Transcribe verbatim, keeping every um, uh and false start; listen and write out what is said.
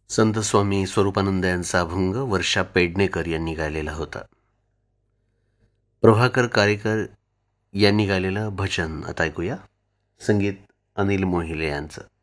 संत स्वामी स्वरूपानंद यांचा अभंग वर्षा पेडणेकर यांनी गायलेला होता. प्रभाकर कारेकर यांनी गायलेलं भजन आता ऐकूया. संगीत अनिल मोहिले यांचं.